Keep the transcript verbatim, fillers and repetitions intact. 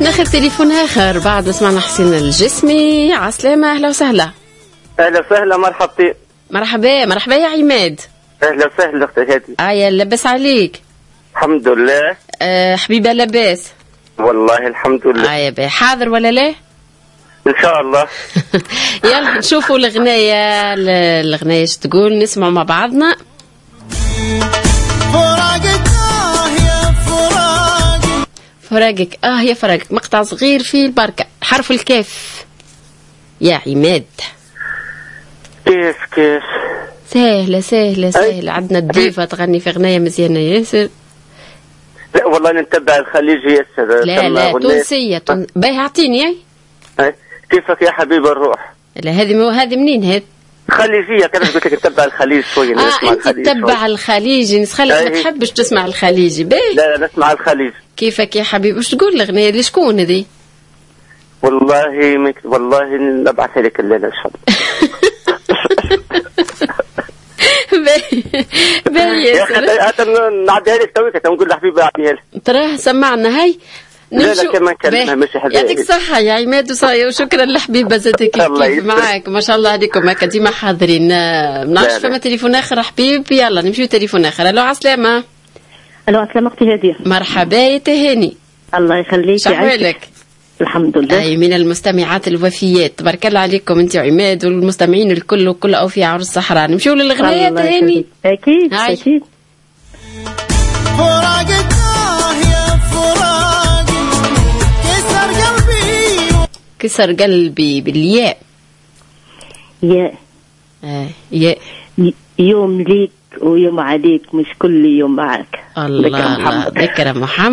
ناخذ تليفون اخر بعد سمعنا حسين الجسمي. عسلامة، اهلا وسهلا. اهلا وسهلا، مرحبتين. مرحبا مرحبا يا عماد. اهلا وسهلا اختي هادي. ايا لاباس عليك؟ الحمد لله. أه حبيبه لاباس؟ والله الحمد لله. ايا باهي، حاضر ولا لا؟ ان شاء الله. يلا نشوفوا الغنايه. الغنايه اش تقول؟ نسمعوا مع بعضنا. فراقك اه يا فراقي، فراقك اه يا فراقك، مقطع صغير فيه البركه، حرف الكاف يا عماد. كيف كيف؟ سهله سهله سهله. عندنا الديفا تغني في غنايه مزيانه ياسر. لا والله نتبع الخليجي ياسر. لا لا تونسيه تون... باهي اعطيني. اي كيفك يا حبيب الروح؟ لا هذه مو هذه منين هذه؟ خليجيه. كانت قلت لك نتبع الخليج شويه. اه انت تتبع الخليجي، نسخلك ما تحبش تسمع الخليجي. باهي لا لا نسمع الخليج. كيفك يا حبيبي؟ وش تقول الاغنيه دي؟ شكون هذه؟ والله مك... والله نبعثها لك الليله ان شاء الله. باهي باهي يا اخي حتى نعديها لك تويك نقول لحبيبي اعطيها لك. تراه سمعنا هاي. لا لا كمان كلمة ماشي حبيبي. يعطيك الصحة يا عماد وصايا، وشكرا لحبيبة زادك كيف كيف معاك. ما شاء الله عليكم هكا ديما حاضرين. ما نعرفش فما تليفون اخر حبيب. يلا نمشيو تليفون اخر. الو عسلامة. الو عسلامة اختي هادية. مرحبا يا تهاني. الله يخليك. شحوالك؟ الحمد لله. اي من المستمعات الوفيات. تبارك الله عليكم انت وعماد والمستمعين الكل وكل اوفياء عروس الصحراء. نمشيو للغناية تهاني. اكيد اكيد. فراقك اه يا فراقي، كسر قلبي كسر قلبي بالياء. ياء. اه ياء. يوم ليك ويوم عليك، مش كل يوم معك. الله الله. ذكر محمد.